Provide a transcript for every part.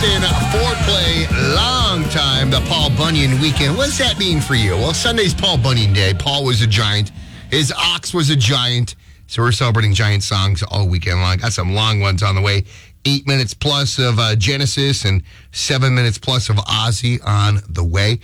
Boston foreplay, long time, the Paul Bunyan weekend. What does that mean for you? Well, Sunday's Paul Bunyan Day. Paul was a giant. His ox was a giant. So we're celebrating giant songs all weekend long. Got some long ones on the way. 8 minutes plus of Genesis and 7 minutes plus of Ozzy on the way.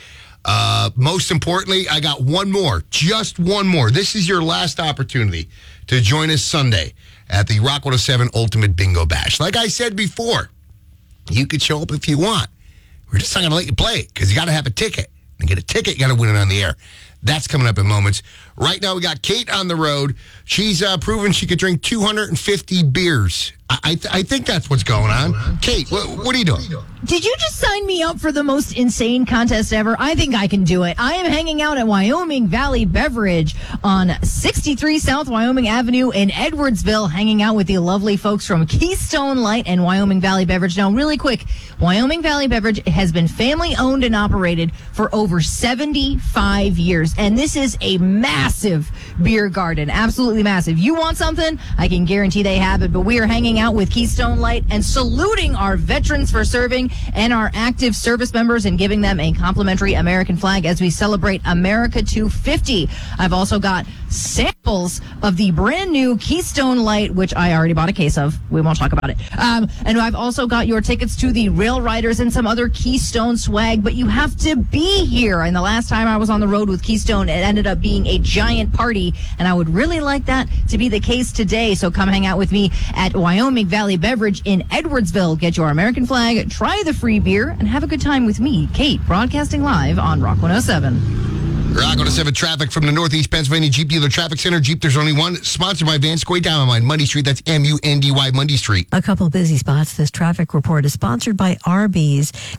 Most importantly, I got one more, just one more. This is your last opportunity to join us Sunday at the Rock 107 Ultimate Bingo Bash. Like I said before, you could show up if you want. We're just not going to let you play it because you got to have a ticket. To get a ticket, you got to win it on the air. That's coming up in moments. Right now, we got Kate on the road. She's proven she could drink 250 beers. I think that's what's going on. Kate, what are you doing? Did you just sign me up for the most insane contest ever? I think I can do it. I am hanging out at Wyoming Valley Beverage on 63 South Wyoming Avenue in Edwardsville, hanging out with the lovely folks from Keystone Light and Wyoming Valley Beverage. Now, really quick, Wyoming Valley Beverage has been family owned and operated for over 75 years. And this is a massive beer garden. Absolutely massive. You want something? I can guarantee they have it. But we are hanging out with Keystone Light and saluting our veterans for serving and our active service members and giving them a complimentary American flag as we celebrate America 250. I've also got samples of the brand new Keystone Light, which I already bought a case of. We won't talk about it. And I've also got your tickets to the Rail Riders and some other Keystone swag, but you have to be here. And the last time I was on the road with Keystone, it ended up being a giant party, and I would really like that to be the case today. So come hang out with me at Wyoming Valley Beverage in Edwardsville. Get your American flag, try the free beer, and have a good time with me, Kate, broadcasting live on Rock 107. Rock 107 traffic from the Northeast Pennsylvania Jeep Dealer Traffic Center. Jeep, there's only one. Sponsored by Vanscoy Diamond Mundy Street. That's Mundy, Mundy Street. A couple busy spots. This traffic report is sponsored by Arby's.